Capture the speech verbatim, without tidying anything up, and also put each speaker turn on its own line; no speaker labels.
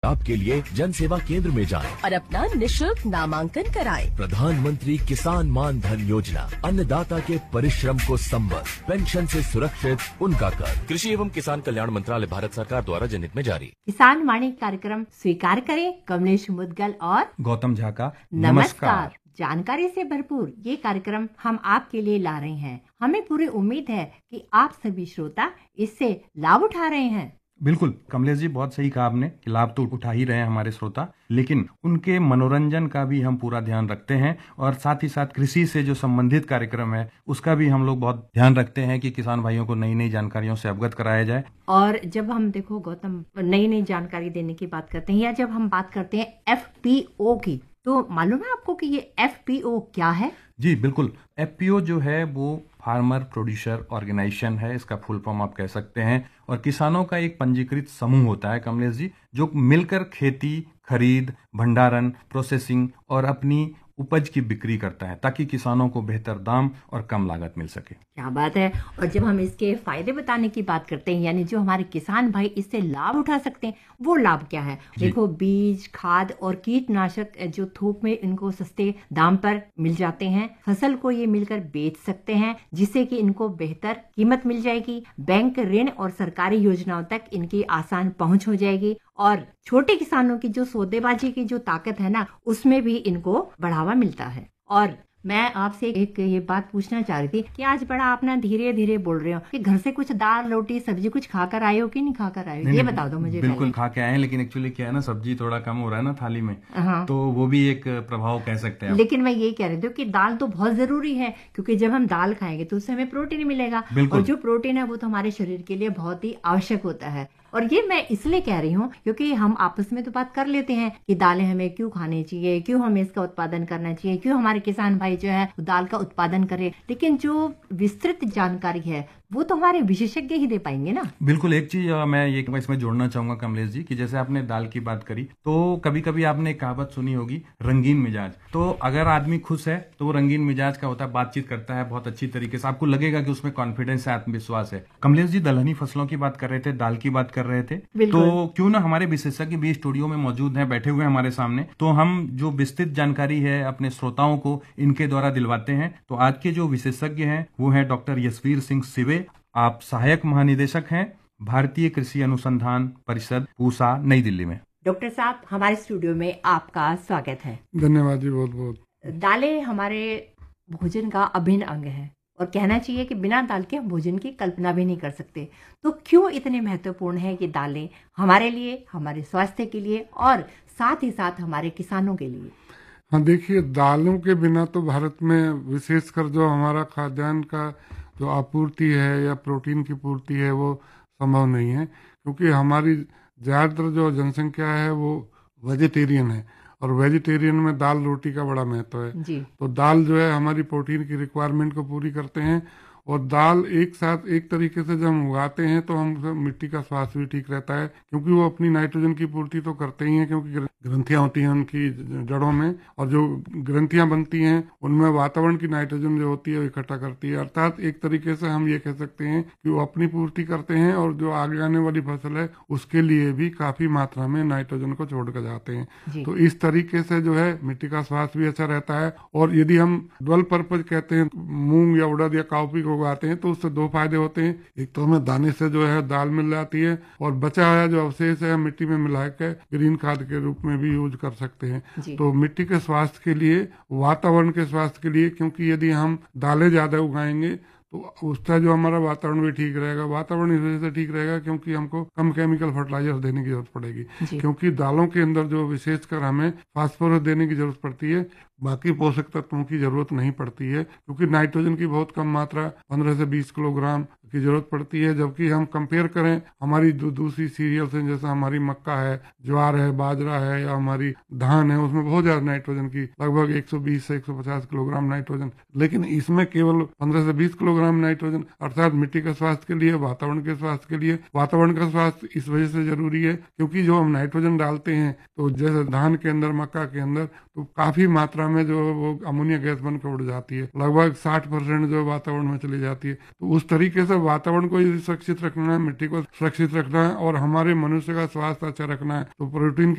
लाभ के लिए जन सेवा केंद्र में जाएं
और अपना निशुल्क नामांकन कराएं।
प्रधानमंत्री किसान मान धन योजना, अन्नदाता के परिश्रम को संबल, पेंशन से सुरक्षित उनका कर। कृषि एवं किसान कल्याण मंत्रालय, भारत सरकार द्वारा जनहित में जारी।
किसान वाणी कार्यक्रम स्वीकार करें कमलेश मुदगल और
गौतम झा का
नमस्कार। जानकारी से भरपूर ये कार्यक्रम हम आपके लिए ला रहे हैं। हमें पूरी उम्मीद है कि आप सभी श्रोता इससे लाभ उठा रहे हैं।
बिल्कुल कमलेश जी, बहुत सही कहा आपने कि लाभ तो उठा ही रहे हैं हमारे श्रोता, लेकिन उनके मनोरंजन का भी हम पूरा ध्यान रखते हैं और साथ ही साथ कृषि से जो संबंधित कार्यक्रम है उसका भी हम लोग बहुत ध्यान रखते हैं कि किसान भाइयों को नई नई जानकारियों से अवगत कराया जाए।
और जब हम देखो गौतम नई नई जानकारी देने की बात करते हैं या जब हम बात करते हैं एफ पी ओ की, तो मालूम है आपको कि ये एफ पी ओ क्या है?
जी बिल्कुल, एफ पी ओ जो है वो फार्मर प्रोड्यूसर ऑर्गेनाइजेशन है, इसका फुल फॉर्म आप कह सकते हैं, और किसानों का एक पंजीकृत समूह होता है कमलेश जी, जो मिलकर खेती, खरीद, भंडारण, प्रोसेसिंग और अपनी उपज की बिक्री करता है ताकि किसानों को बेहतर दाम और कम लागत मिल सके।
क्या बात है। और जब हम इसके फायदे बताने की बात करते हैं, यानी जो हमारे किसान भाई इससे लाभ उठा सकते हैं, वो लाभ क्या है? देखो, बीज, खाद और कीटनाशक जो थोक में इनको सस्ते दाम पर मिल जाते हैं। फसल को ये मिलकर बेच सकते हैं जिससे कि इनको बेहतर कीमत मिल जाएगी। बैंक ऋण और सरकारी योजनाओं तक इनकी आसान पहुंच हो जाएगी और छोटे किसानों की जो सौदेबाजी की जो ताकत है ना, उसमें भी इनको बढ़ावा मिलता है। और मैं आपसे एक ये बात पूछना चाह रही थी कि आज बड़ा अपना धीरे धीरे बोल रहे हो कि घर से कुछ दाल रोटी सब्जी कुछ खाकर आए हो कि नहीं खाकर आए हो, ये बता दो मुझे।
बिल्कुल खा के आए हैं, लेकिन एक्चुअली क्या है ना, सब्जी थोड़ा कम हो रहा है ना थाली में, हाँ। तो वो भी एक प्रभाव कह सकते हैं।
लेकिन मैं ये कह रही थी कि दाल तो बहुत जरूरी है, क्योंकि जब हम दाल खाएंगे तो उससे हमें प्रोटीन मिलेगा और जो प्रोटीन है वो तो हमारे शरीर के लिए बहुत ही आवश्यक होता है। और ये मैं इसलिए कह रही हूँ क्योंकि हम आपस में तो बात कर लेते हैं कि दालें हमें क्यों खानी चाहिए, क्यों हमें इसका उत्पादन करना चाहिए, क्यों हमारे किसान भाई जो है दाल का उत्पादन करे, लेकिन जो विस्तृत जानकारी है वो तो हमारे विशेषज्ञ ही दे पाएंगे ना।
बिल्कुल, एक चीज मैं ये इसमें जोड़ना चाहूंगा कमलेश जी कि जैसे आपने दाल की बात करी तो कभी कभी आपने कहावत सुनी होगी, रंगीन मिजाज। तो अगर आदमी खुश है तो वो रंगीन मिजाज का होता है, बातचीत करता है बहुत अच्छी तरीके से, आपको लगेगा कि उसमें कॉन्फिडेंस है, आत्मविश्वास है। कमलेश जी दलहनी फसलों की बात कर रहे थे, दाल की बात कर रहे थे, तो क्यों ना हमारे विशेषज्ञ भी स्टूडियो में मौजूद हैं, बैठे हुए हमारे सामने, तो हम जो विस्तृत जानकारी है अपने श्रोताओं को इनके द्वारा दिलवाते हैं। तो आज के जो विशेषज्ञ हैं वो है डॉक्टर यशवीर सिंह सिवे। आप सहायक महानिदेशक हैं भारतीय कृषि अनुसंधान परिषद पूसा, नई दिल्ली में।
डॉक्टर साहब, हमारे स्टूडियो में आपका स्वागत है।
धन्यवाद जी, बहुत बहुत।
दालें हमारे भोजन का अभिन्न अंग है और कहना चाहिए कि बिना दाल के हम भोजन की कल्पना भी नहीं कर सकते। तो क्यों इतने महत्वपूर्ण है कि दालें हमारे लिए, हमारे स्वास्थ्य के लिए और साथ ही साथ हमारे किसानों के लिए?
हाँ देखिए, दालों के बिना तो भारत में विशेषकर जो हमारा खाद्यान्न का जो आपूर्ति है या प्रोटीन की पूर्ति है वो संभव नहीं है, क्योंकि हमारी ज़्यादातर जो जनसंख्या है वो वेजिटेरियन है और वेजिटेरियन में दाल रोटी का बड़ा महत्व है जी। तो दाल जो है हमारी प्रोटीन की रिक्वायरमेंट को पूरी करते हैं और दाल एक साथ एक तरीके से जब हम उगाते हैं तो हम मिट्टी का स्वास्थ्य भी ठीक रहता है, क्योंकि वो अपनी नाइट्रोजन की पूर्ति तो करते ही हैं, क्योंकि ग्रंथियां होती हैं उनकी जड़ों में और जो ग्रंथियां बनती हैं उनमें वातावरण की नाइट्रोजन जो होती है वो इकट्ठा करती है। अर्थात एक तरीके से हम ये कह सकते हैं कि वो अपनी पूर्ति करते हैं और जो आगे आने वाली फसल है उसके लिए भी काफी मात्रा में नाइट्रोजन को छोड़ कर जाते हैं। तो इस तरीके से जो है मिट्टी का स्वास्थ्य भी अच्छा रहता है। और यदि हम डबल पर्पज कहते हैं, मूंग या उड़द या काउपी को उगाते हैं तो उससे दो फायदे होते हैं। एक तो हमें दाने से जो है दाल मिल जाती है और बचा हुआ जो अवशेष है मिट्टी में मिला के ग्रीन खाद के रूप में भी यूज कर सकते हैं। तो मिट्टी के स्वास्थ्य के लिए, वातावरण के स्वास्थ्य के लिए, क्योंकि यदि हम दालें ज्यादा उगाएंगे तो उसका जो हमारा वातावरण भी ठीक रहेगा। वातावरण इस वजह से ठीक रहेगा क्योंकि हमको कम केमिकल फर्टिलाइजर देने की जरूरत पड़ेगी, क्योंकि दालों के अंदर जो विशेषकर हमें फास्फोरस देने की जरूरत पड़ती है, बाकी पोषक तत्वों की जरूरत नहीं पड़ती है, क्योंकि नाइट्रोजन की बहुत कम मात्रा पंद्रह से बीस किलोग्राम की जरूरत पड़ती है। जबकि हम कंपेयर करें हमारी दूसरी सीरियल से, जैसे हमारी मक्का है, ज्वार है, बाजरा है या हमारी धान है, उसमें बहुत ज्यादा नाइट्रोजन की लगभग एक सौ बीस से एक सौ पचास किलोग्राम नाइट्रोजन, लेकिन इसमें केवल पंद्रह से बीस किलोग्राम नाइट्रोजन। अर्थात मिट्टी के स्वास्थ्य के लिए, वातावरण के स्वास्थ्य के लिए, वातावरण का स्वास्थ्य इस वजह से जरूरी है क्योंकि जो हम नाइट्रोजन डालते हैं तो जैसे धान के अंदर, मक्का के अंदर, तो काफी मात्रा में जो वो अमोनिया गैस बनकर उड़ जाती है, लगभग साठ परसेंट जो वातावरण में चली जाती है। तो उस तरीके से वातावरण को सुरक्षित रखना है, मिट्टी को सुरक्षित रखना है और हमारे मनुष्य का स्वास्थ्य अच्छा रखना है, तो प्रोटीन